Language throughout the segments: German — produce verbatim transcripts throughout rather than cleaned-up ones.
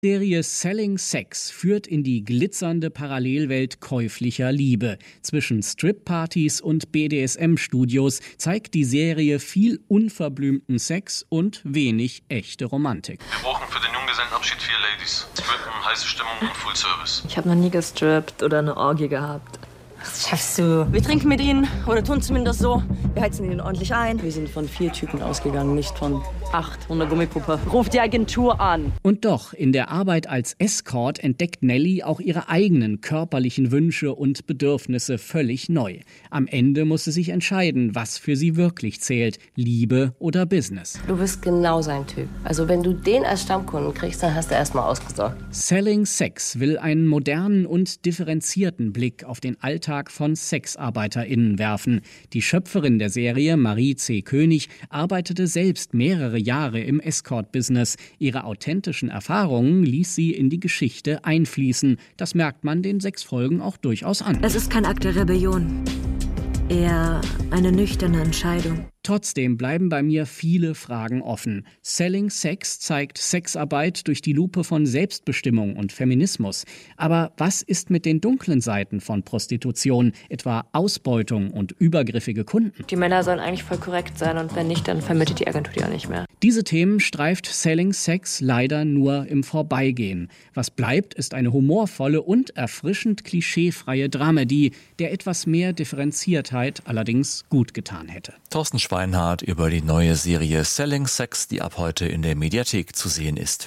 Die Serie Selling Sex führt in die glitzernde Parallelwelt käuflicher Liebe. Zwischen Strip-Partys und B D S M-Studios zeigt die Serie viel unverblümten Sex und wenig echte Romantik. Wir brauchen für den Junggesellenabschied vier Ladies. Strippen, heiße Stimmung und Full Service. Ich habe noch nie gestrippt oder eine Orgie gehabt. Das schaffst du. Wir trinken mit ihnen, oder tun zumindest so. Wir heizen ihn ordentlich ein. Wir sind von vier Typen ausgegangen, nicht von acht und einer Gummipuppe. Ruf die Agentur an. Und doch, in der Arbeit als Escort entdeckt Nelly auch ihre eigenen körperlichen Wünsche und Bedürfnisse völlig neu. Am Ende muss sie sich entscheiden, was für sie wirklich zählt, Liebe oder Business. Du bist genau sein Typ. Also wenn du den als Stammkunden kriegst, dann hast du erstmal ausgesorgt. Selling Sex will einen modernen und differenzierten Blick auf den Alltag von SexarbeiterInnen werfen. Die Schöpferin der Serie, Marie C. König, arbeitete selbst mehrere Jahre im Escort-Business. Ihre authentischen Erfahrungen ließ sie in die Geschichte einfließen. Das merkt man den sechs Folgen auch durchaus an. Es ist kein Akt der Rebellion, eher eine nüchterne Entscheidung. Trotzdem bleiben bei mir viele Fragen offen. Selling Sex zeigt Sexarbeit durch die Lupe von Selbstbestimmung und Feminismus. Aber was ist mit den dunklen Seiten von Prostitution, etwa Ausbeutung und übergriffige Kunden? Die Männer sollen eigentlich voll korrekt sein und wenn nicht, dann vermittelt die Agentur die auch nicht mehr. Diese Themen streift Selling Sex leider nur im Vorbeigehen. Was bleibt, ist eine humorvolle und erfrischend klischeefreie Dramedie, der etwas mehr Differenziertheit allerdings gut getan hätte. Thorsten Schweinhardt über die neue Serie Selling Sex, die ab heute in der Mediathek zu sehen ist.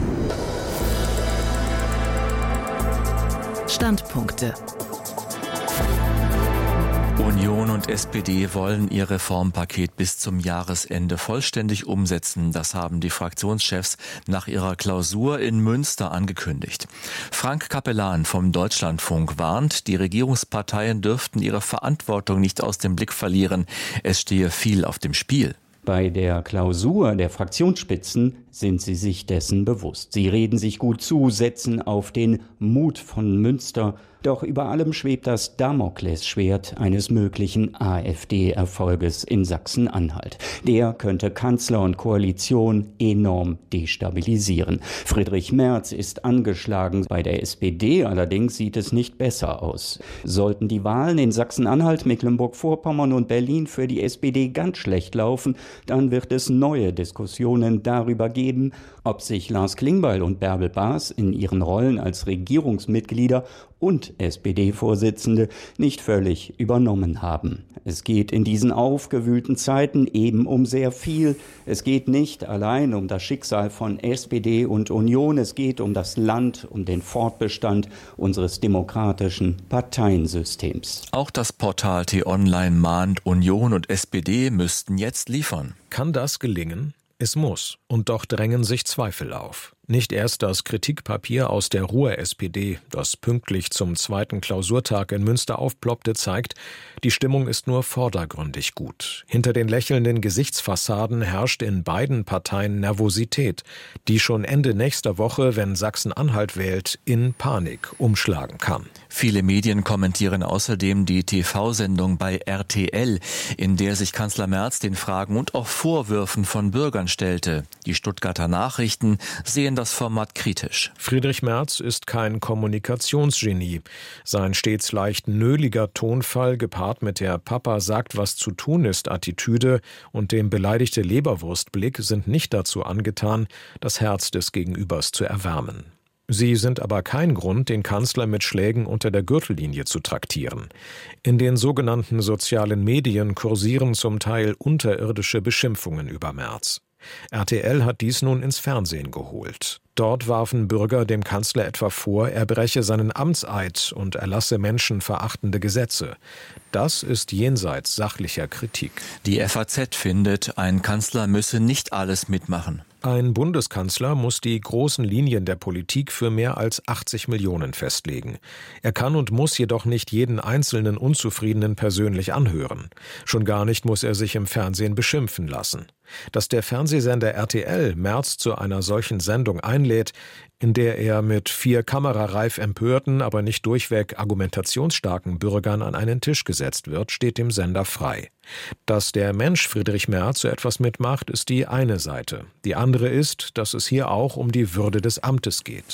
Standpunkte. Union und S P D wollen ihr Reformpaket bis zum Jahresende vollständig umsetzen. Das haben die Fraktionschefs nach ihrer Klausur in Münster angekündigt. Frank Capellan vom Deutschlandfunk warnt, die Regierungsparteien dürften ihre Verantwortung nicht aus dem Blick verlieren. Es stehe viel auf dem Spiel. Bei der Klausur der Fraktionsspitzen sind sie sich dessen bewusst. Sie reden sich gut zu, setzen auf den Mut von Münster. Doch über allem schwebt das Damoklesschwert eines möglichen AfD-Erfolges in Sachsen-Anhalt. Der könnte Kanzler und Koalition enorm destabilisieren. Friedrich Merz ist angeschlagen. Bei der S P D allerdings sieht es nicht besser aus. Sollten die Wahlen in Sachsen-Anhalt, Mecklenburg-Vorpommern und Berlin für die S P D ganz schlecht laufen, dann wird es neue Diskussionen darüber geben, ob sich Lars Klingbeil und Bärbel Baas in ihren Rollen als Regierungsmitglieder und S P D-Vorsitzende nicht völlig übernommen haben. Es geht in diesen aufgewühlten Zeiten eben um sehr viel. Es geht nicht allein um das Schicksal von S P D und Union. Es geht um das Land, um den Fortbestand unseres demokratischen Parteiensystems. Auch das Portal T-Online mahnt, Union und S P D müssten jetzt liefern. Kann das gelingen? Es muss. Und doch drängen sich Zweifel auf. Nicht erst das Kritikpapier aus der Ruhr-S P D, das pünktlich zum zweiten Klausurtag in Münster aufploppte, zeigt, die Stimmung ist nur vordergründig gut. Hinter den lächelnden Gesichtsfassaden herrscht in beiden Parteien Nervosität, die schon Ende nächster Woche, wenn Sachsen-Anhalt wählt, in Panik umschlagen kann. Viele Medien kommentieren außerdem die T V-Sendung bei R T L, in der sich Kanzler Merz den Fragen und auch Vorwürfen von Bürgern stellte. Die Stuttgarter Nachrichten sehen das Format kritisch. Friedrich Merz ist kein Kommunikationsgenie. Sein stets leicht nöliger Tonfall, gepaart mit der Papa sagt, was zu tun ist Attitüde und dem beleidigte Leberwurstblick sind nicht dazu angetan, das Herz des Gegenübers zu erwärmen. Sie sind aber kein Grund, den Kanzler mit Schlägen unter der Gürtellinie zu traktieren. In den sogenannten sozialen Medien kursieren zum Teil unterirdische Beschimpfungen über Merz. R T L hat dies nun ins Fernsehen geholt. Dort warfen Bürger dem Kanzler etwa vor, er breche seinen Amtseid und erlasse menschenverachtende Gesetze. Das ist jenseits sachlicher Kritik. Die F A Z findet, ein Kanzler müsse nicht alles mitmachen. Ein Bundeskanzler muss die großen Linien der Politik für mehr als achtzig Millionen festlegen. Er kann und muss jedoch nicht jeden einzelnen Unzufriedenen persönlich anhören. Schon gar nicht muss er sich im Fernsehen beschimpfen lassen. Dass der Fernsehsender R T L Merz zu einer solchen Sendung einlädt, in der er mit vier kamerareif empörten, aber nicht durchweg argumentationsstarken Bürgern an einen Tisch gesetzt wird, steht dem Sender frei. Dass der Mensch Friedrich Merz so etwas mitmacht, ist die eine Seite. Die andere ist, dass es hier auch um die Würde des Amtes geht.